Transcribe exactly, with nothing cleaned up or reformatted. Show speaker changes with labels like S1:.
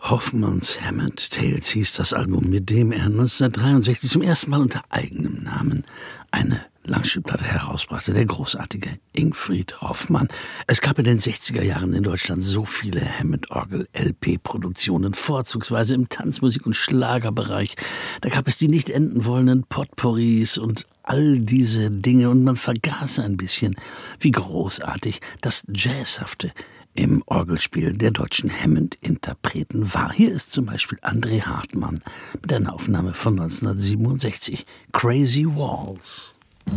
S1: Hoffmanns Hammond Tales hieß das Album, mit dem er neunzehnhundertdreiundsechzig zum ersten Mal unter eigenem Namen eine Langspielplatte herausbrachte, der großartige Ingfried Hoffmann. Es gab in den sechziger Jahren in Deutschland so viele Hammond-Orgel-L P-Produktionen, vorzugsweise im Tanzmusik- und Schlagerbereich. Da gab es die nicht enden wollenden Potpourris und all diese Dinge, und man vergaß ein bisschen, wie großartig das Jazzhafte im Orgelspiel der deutschen Hammond-Interpreten war. Hier ist zum Beispiel André Hartmann mit einer Aufnahme von neunzehnhundertsiebenundsechzig, Crazy Waltz.